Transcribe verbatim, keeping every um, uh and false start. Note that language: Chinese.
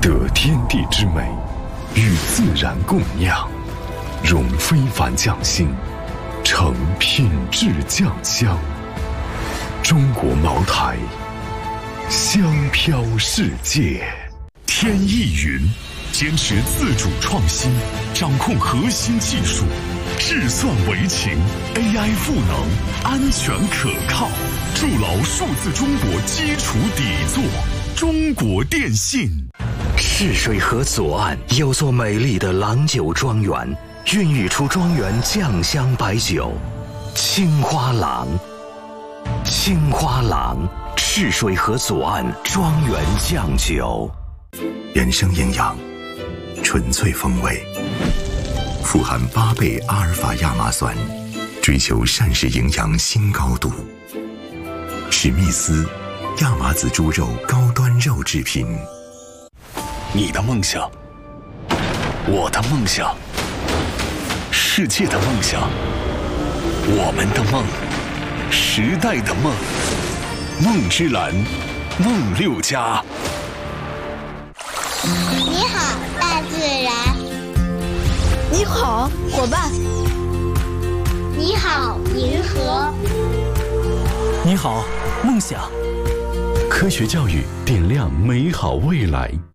得天地之美，与自然共酿，融非凡匠心，成品质酱香。中国茅台，香飘世界。天意云坚持自主创新，掌控核心技术，智算为情 ，A I 赋能，安全可靠，筑牢数字中国基础底座。中国电信。 赤水河左岸有座美丽的郎酒庄园，孕育出庄园酱香白酒青花郎。青花郎，赤水河左岸庄园酱酒， 原生营养，纯粹风味，富含八倍阿尔法亚麻酸，追求膳食营养新高度。史密斯亚麻籽猪肉高端肉制品。 你的梦想，我的梦想，世界的梦想，我们的梦，时代的梦，梦之蓝，梦六家。 你好，大自然。 你好，伙伴。 你好，银河。 你好，梦想。 科学教育点亮美好未来。